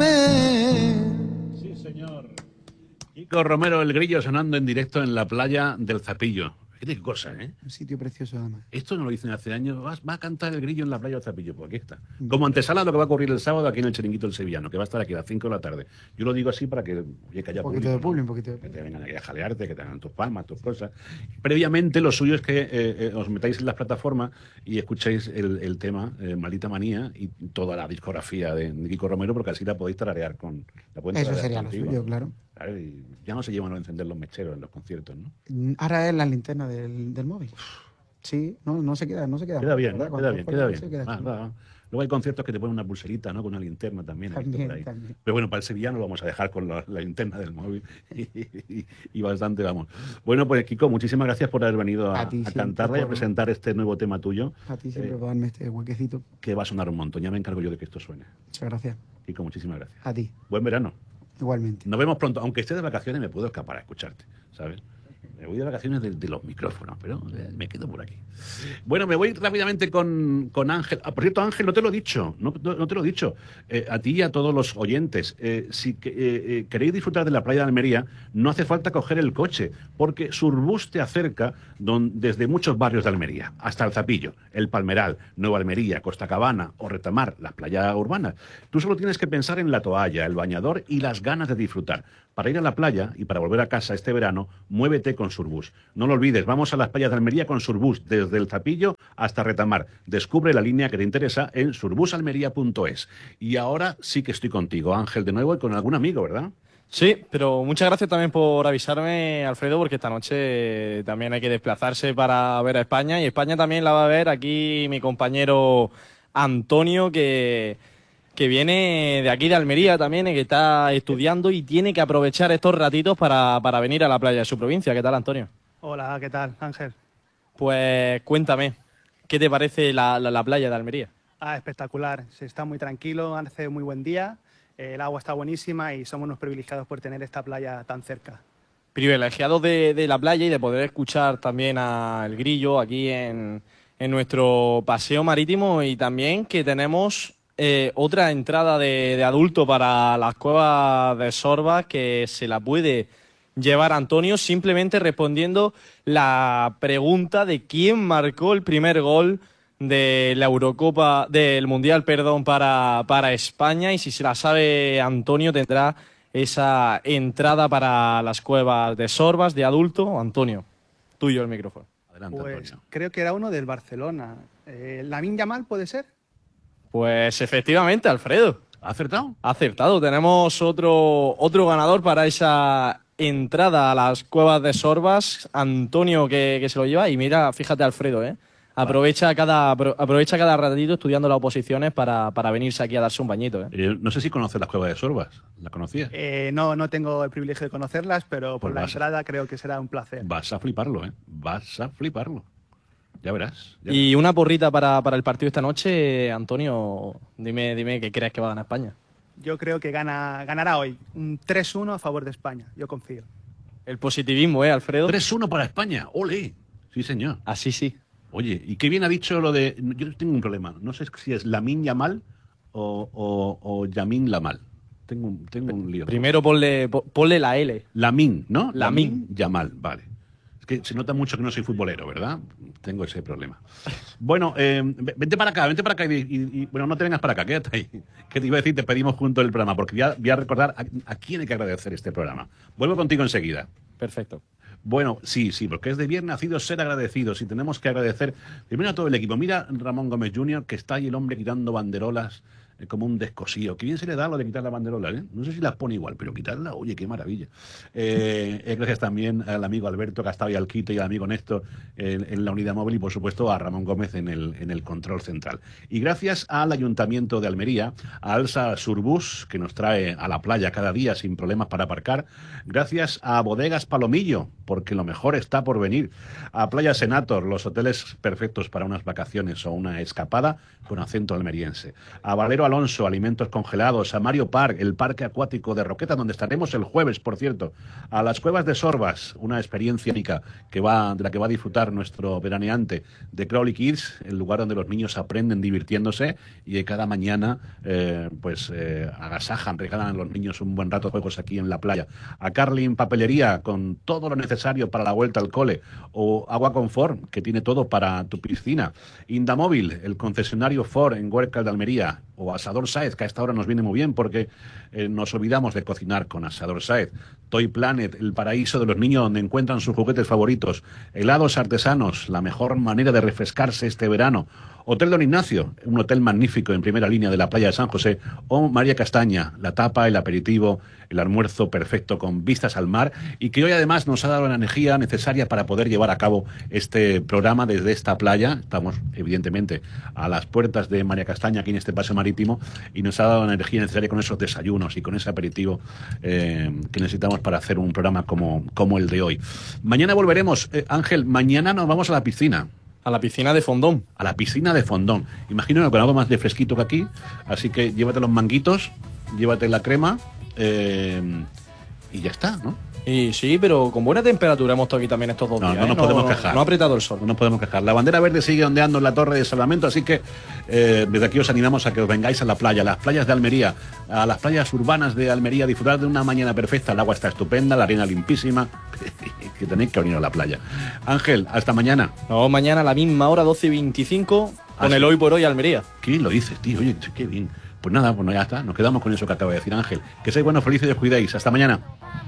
Sí, señor. Kiko Romero, el Grillo, sonando en directo en la playa del Zapillo. Qué cosa, ¿eh? Un sitio precioso, además. Esto no lo dicen hace años. Va a cantar el Grillo en la playa del Zapillo. Pues aquí está. Como antesala lo que va a ocurrir el sábado aquí en el Chiringuito del Sevillano, que va a estar aquí a las 5 de la tarde. Yo lo digo así para que haya un poquito de público, un poquito de que te vengan aquí a jalearte, que te hagan tus palmas, tus cosas. Previamente, lo suyo es que os metáis en las plataformas y escuchéis el tema Maldita Manía y toda la discografía de Kiko Romero, porque así la podéis tararear con... Eso sería lo suyo, claro. Claro, y ya no se llevan a encender los mecheros en los conciertos, ¿no? Ahora es la linterna del móvil. Sí, no se queda. Queda bien, ¿verdad? queda bien. Queda Va. Luego hay conciertos que te ponen una pulserita, ¿no? Con una linterna también. También. Pero bueno, para el sevillano lo vamos a dejar con la linterna del móvil y bastante vamos. Bueno, pues Kiko, muchísimas gracias por haber venido a cantarla y a presentar este nuevo tema tuyo. A ti siempre por darme este huequecito. Que va a sonar un montón. Ya me encargo yo de que esto suene. Muchas gracias. Kiko, muchísimas gracias. A ti. Buen verano. Igualmente. Nos vemos pronto. Aunque esté de vacaciones me puedo escapar a escucharte, ¿sabes? Me voy de vacaciones de los micrófonos, pero me quedo por aquí. Bueno, me voy rápidamente con Ángel. Por cierto, Ángel, no te lo he dicho. No te lo he dicho. A ti y a todos los oyentes. Si queréis disfrutar de la playa de Almería, no hace falta coger el coche, porque Surbus te acerca desde muchos barrios de Almería, hasta el Zapillo, el Palmeral, Nueva Almería, Costa Cabana o Retamar, las playas urbanas. Tú solo tienes que pensar en la toalla, el bañador y las ganas de disfrutar. Para ir a la playa y para volver a casa este verano, muévete con Surbus. No lo olvides, vamos a las playas de Almería con Surbus, desde el Zapillo hasta Retamar. Descubre la línea que te interesa en surbusalmería.es. Y ahora sí que estoy contigo, Ángel, de nuevo y con algún amigo, ¿verdad? Sí, pero muchas gracias también por avisarme, Alfredo, porque esta noche también hay que desplazarse para ver a España. Y España también la va a ver aquí mi compañero Antonio, que viene de aquí de Almería también, que está estudiando y tiene que aprovechar estos ratitos para venir a la playa de su provincia. ¿Qué tal, Antonio? Hola, ¿qué tal, Ángel? Pues cuéntame, ¿qué te parece la playa de Almería? Espectacular, se está muy tranquilo, hace muy buen día, el agua está buenísima y somos unos privilegiados por tener esta playa tan cerca. Privilegiados de la playa y de poder escuchar también al Grillo aquí en nuestro paseo marítimo, y también que tenemos otra entrada de adulto para las cuevas de Sorbas que se la puede llevar Antonio simplemente respondiendo la pregunta de quién marcó el primer gol de la Eurocopa, del Mundial, perdón, para España, y si se la sabe Antonio tendrá esa entrada para las cuevas de Sorbas de adulto. Antonio, tuyo el micrófono. Adelante, Pues Antonio. creo que era uno del Barcelona. ¿Lamine Yamal puede ser? Pues efectivamente, Alfredo. ¿Ha acertado? Ha acertado. Tenemos otro ganador para esa entrada a las cuevas de Sorbas. Antonio que se lo lleva. Y mira, fíjate, Alfredo, aprovecha cada ratito estudiando las oposiciones para venirse aquí a darse un bañito. No sé si conoces las cuevas de Sorbas. ¿Las conocías? No tengo el privilegio de conocerlas, pero por Pues la vas a- entrada creo que será un placer. Vas a fliparlo, ¿eh? Vas a fliparlo. Ya verás. Y una porrita para el partido esta noche, Antonio. Dime qué crees que va a ganar España. Yo creo que ganará hoy un 3-1 a favor de España, yo confío. El positivismo, Alfredo. 3-1 para España. ¡Ole! Sí, señor. Así sí. Oye, y qué bien ha dicho lo de... Yo tengo un problema. No sé si es Lamine Yamal o Yamin Lamal. Tengo un lío. Primero ponle la L. Lamine, ¿no? Lamine Yamal, vale. Es que se nota mucho que no soy futbolero, ¿verdad? Tengo ese problema. Bueno, vente para acá y bueno, no te vengas para acá, quédate ahí. Que te iba a decir, te pedimos junto el programa, porque voy a recordar a quién hay que agradecer este programa. Vuelvo contigo enseguida. Perfecto. Bueno, sí, porque es de bien nacido ser agradecidos y tenemos que agradecer primero a todo el equipo. Mira Ramón Gómez Jr., que está ahí el hombre quitando banderolas como un descosío. Qué bien se le da lo de quitar las banderolas, ¿eh? No sé si las pone igual, pero quitarlas, oye, qué maravilla. Gracias también al amigo Alberto, que ha estado ahí al quito, y al amigo Néstor en la unidad móvil, y por supuesto a Ramón Gómez en el control central. Y gracias al Ayuntamiento de Almería, a Alsa Surbus, que nos trae a la playa cada día sin problemas para aparcar. Gracias a Bodegas Palomillo, porque lo mejor está por venir. A Playa Senator, los hoteles perfectos para unas vacaciones o una escapada con acento almeriense. A Valero Granero Alonso, alimentos congelados, a Mario Park, el parque acuático de Roquetas, donde estaremos el jueves, por cierto, a las cuevas de Sorbas, una experiencia única de la que va a disfrutar nuestro veraneante, de Crowley Kids, el lugar donde los niños aprenden divirtiéndose y que cada mañana agasajan, regalan a los niños un buen rato de juegos aquí en la playa. A Carlin Papelería, con todo lo necesario para la vuelta al cole, o Agua Confort, que tiene todo para tu piscina. Indamóvil, el concesionario Ford en Huércal de Almería, o Asador Sáez, que a esta hora nos viene muy bien porque nos olvidamos de cocinar con Asador Sáez. Toy Planet, el paraíso de los niños donde encuentran sus juguetes favoritos. Helados artesanos, la mejor manera de refrescarse este verano. Hotel Don Ignacio, un hotel magnífico en primera línea de la playa de San José. O María Castaña, la tapa, el aperitivo, el almuerzo perfecto con vistas al mar y que hoy además nos ha dado la energía necesaria para poder llevar a cabo este programa desde esta playa. Estamos evidentemente a las puertas de María Castaña aquí en este paseo marítimo y nos ha dado la energía necesaria con esos desayunos y con ese aperitivo que necesitamos para hacer un programa como el de hoy. Mañana volveremos. Ángel, mañana nos vamos a la piscina. A la piscina de Fondón. A la piscina de Fondón. Imagino con algo más de fresquito que aquí. Así que llévate los manguitos, llévate la crema y ya está, ¿no? Y sí, pero con buena temperatura hemos estado aquí también estos 2 días. No nos podemos quejar. No ha apretado el sol. No nos podemos quejar. La bandera verde sigue ondeando en la torre de salvamento, así que desde aquí os animamos a que os vengáis a la playa, a las playas de Almería, a las playas urbanas de Almería, a disfrutar de una mañana perfecta. El agua está estupenda, la arena limpísima, que tenéis que venir a la playa. Ángel, hasta mañana. No, mañana a la misma hora, 12:25, con el Hoy por Hoy Almería. Qué bien lo dices, tío. Oye, qué bien. Pues nada, ya está. Nos quedamos con eso que acaba de decir Ángel. Que seáis buenos, felices y os cuidéis. Hasta mañana.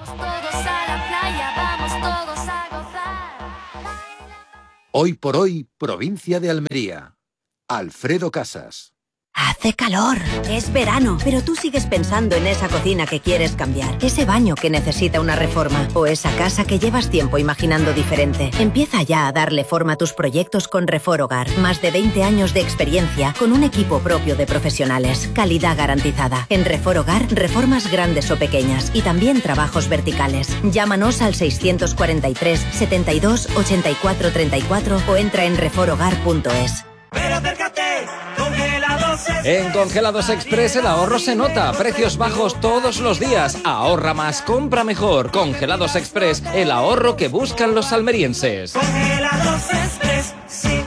Hoy por Hoy, provincia de Almería. Alfredo Casas. Hace calor, es verano, pero tú sigues pensando en esa cocina que quieres cambiar, ese baño que necesita una reforma o esa casa que llevas tiempo imaginando diferente. Empieza ya a darle forma a tus proyectos con Reforhogar. Más de 20 años de experiencia con un equipo propio de profesionales. Calidad garantizada. En Reforhogar, reformas grandes o pequeñas y también trabajos verticales. Llámanos al 643 72 84 34 o entra en reforhogar.es. Pero acércate, Congelados Express. En Congelados Express el ahorro se nota. Precios bajos todos los días. Ahorra más, compra mejor. Congelados Express, el ahorro que buscan los almerienses. Congelados Express, sí.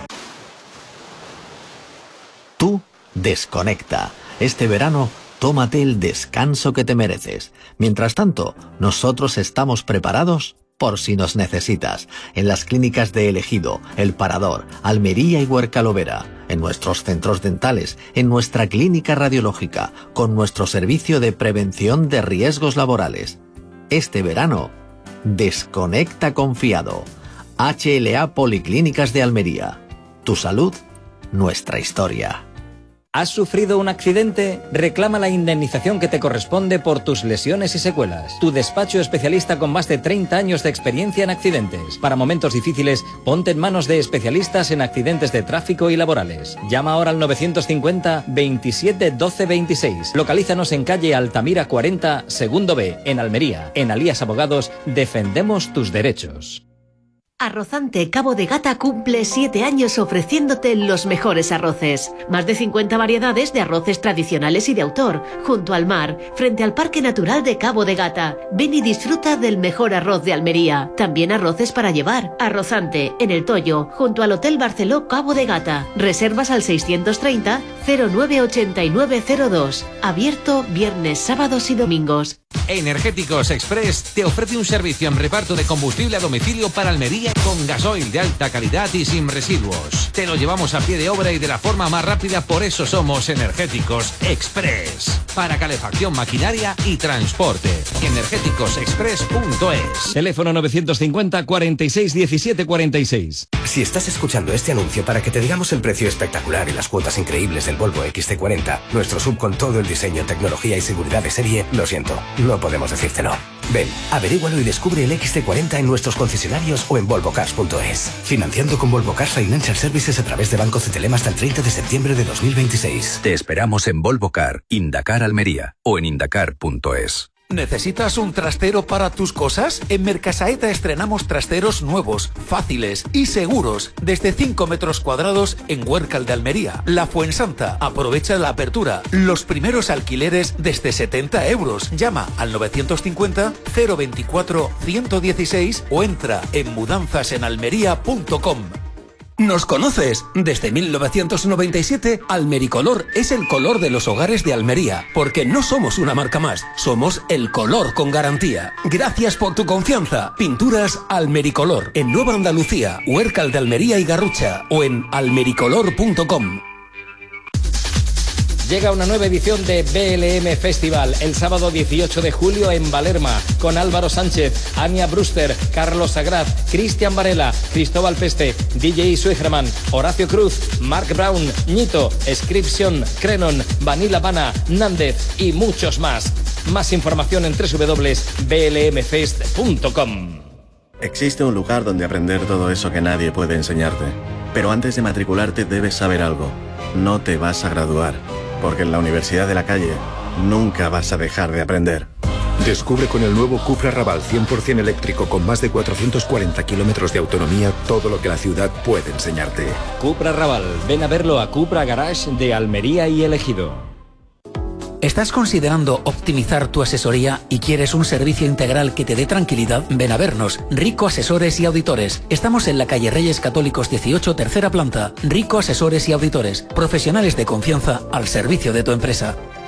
Tú desconecta. Este verano, tómate el descanso que te mereces. Mientras tanto, nosotros estamos preparados por si nos necesitas, en las clínicas de El Ejido, El Parador, Almería y Huerca-Lovera, en nuestros centros dentales, en nuestra clínica radiológica, con nuestro servicio de prevención de riesgos laborales. Este verano, desconecta confiado. HLA Policlínicas de Almería. Tu salud, nuestra historia. ¿Has sufrido un accidente? Reclama la indemnización que te corresponde por tus lesiones y secuelas. Tu despacho especialista con más de 30 años de experiencia en accidentes. Para momentos difíciles, ponte en manos de especialistas en accidentes de tráfico y laborales. Llama ahora al 950 27 12 26. Localízanos en calle Altamira 40, segundo B, en Almería. En Alías Abogados, defendemos tus derechos. Arrozante Cabo de Gata cumple 7 años ofreciéndote los mejores arroces. Más de 50 variedades de arroces tradicionales y de autor, junto al mar, frente al Parque Natural de Cabo de Gata. Ven y disfruta del mejor arroz de Almería. También arroces para llevar. Arrozante, en El Toyo, junto al Hotel Barceló Cabo de Gata. Reservas al 630 098902. Abierto viernes, sábados y domingos. Energéticos Express te ofrece un servicio en reparto de combustible a domicilio para Almería con gasoil de alta calidad y sin residuos. Te lo llevamos a pie de obra y de la forma más rápida, por eso somos Energéticos Express. Para calefacción, maquinaria y transporte. energéticosexpress.es. Teléfono 950 46 17 46. Si estás escuchando este anuncio para que te digamos el precio espectacular y las cuotas increíbles del Volvo XC40, nuestro SUV con todo el diseño, tecnología y seguridad de serie, lo siento, no podemos decírtelo. Ven, averígualo y descubre el XC40 en nuestros concesionarios o en volvocars.es. Financiando con Volvo Cars Financial Services a través de Banco Cetelem hasta el 30 de septiembre de 2026. Te esperamos en Volvo Car, Indacar Almería o en indacar.es. ¿Necesitas un trastero para tus cosas? En Mercasaeta estrenamos trasteros nuevos, fáciles y seguros, desde 5 metros cuadrados en Huércal de Almería. La Fuensanta, aprovecha la apertura. Los primeros alquileres desde 70 euros. Llama al 950 024 116 o entra en mudanzasenalmería.com. ¿Nos conoces? Desde 1997, Almericolor es el color de los hogares de Almería, porque no somos una marca más, somos el color con garantía. Gracias por tu confianza. Pinturas Almericolor, en Nueva Andalucía, Huércal de Almería y Garrucha, o en almericolor.com. Llega una nueva edición de BLM Festival el sábado 18 de julio en Valerma, con Álvaro Sánchez, Ania Brewster, Carlos Sagraz, Cristian Varela, Cristóbal Peste, DJ Suigerman, Horacio Cruz, Mark Brown, Ñito, Scription, Crenon, Vanilla Bana, Nández y muchos más. Más información en www.blmfest.com. Existe un lugar donde aprender todo eso que nadie puede enseñarte. Pero antes de matricularte debes saber algo. No te vas a graduar. Porque en la Universidad de la Calle nunca vas a dejar de aprender. Descubre con el nuevo Cupra Raval 100% eléctrico con más de 440 kilómetros de autonomía todo lo que la ciudad puede enseñarte. Cupra Raval, ven a verlo a Cupra Garage de Almería y El Ejido. ¿Estás considerando optimizar tu asesoría y quieres un servicio integral que te dé tranquilidad? Ven a vernos. Rico Asesores y Auditores. Estamos en la calle Reyes Católicos 18, tercera planta. Rico Asesores y Auditores. Profesionales de confianza al servicio de tu empresa.